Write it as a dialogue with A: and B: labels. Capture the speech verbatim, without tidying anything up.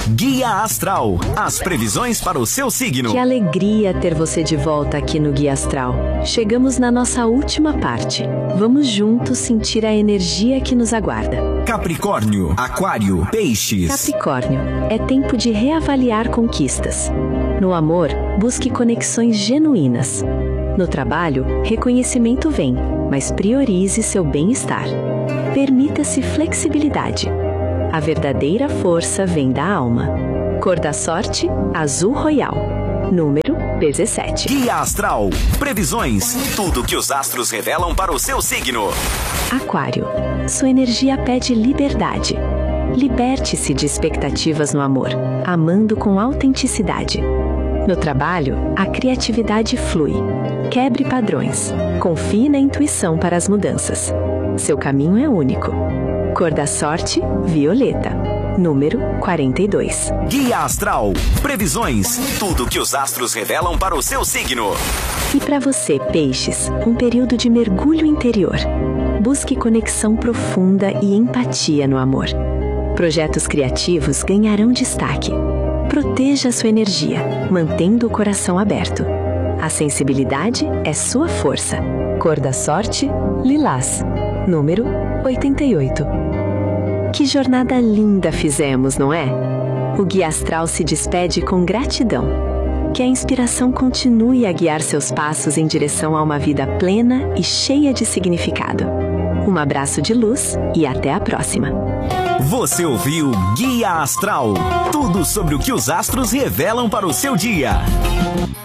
A: Guia Astral, as previsões para o seu signo.
B: Que alegria ter você de volta aqui no Guia Astral. Chegamos na nossa última parte. Vamos juntos sentir a energia que nos aguarda.
A: Capricórnio, Aquário, Peixes.
B: Capricórnio, é tempo de reavaliar conquistas. No amor, busque conexões genuínas. No trabalho, reconhecimento vem, mas priorize seu bem-estar. Permita-se flexibilidade. A verdadeira força vem da alma. Cor da sorte, azul royal. Número dezessete.
A: Guia Astral, previsões, tudo que os astros revelam para o seu signo.
B: Aquário, sua energia pede liberdade. Liberte-se de expectativas no amor, amando com autenticidade. No trabalho, a criatividade flui. Quebre padrões. Confie na intuição para as mudanças. Seu caminho é único. Cor da sorte, violeta. Número quarenta e dois.
A: Guia Astral, previsões, tudo que os astros revelam para o seu signo.
B: E para você, Peixes, um período de mergulho interior. Busque conexão profunda e empatia no amor. Projetos criativos ganharão destaque. Proteja sua energia, mantendo o coração aberto. A sensibilidade é sua força. Cor da sorte, lilás. Número oitenta e oito. Que jornada linda fizemos, não é? O Guia Astral se despede com gratidão. Que a inspiração continue a guiar seus passos em direção a uma vida plena e cheia de significado. Um abraço de luz e até a próxima.
A: Você ouviu Guia Astral, tudo sobre o que os astros revelam para o seu dia.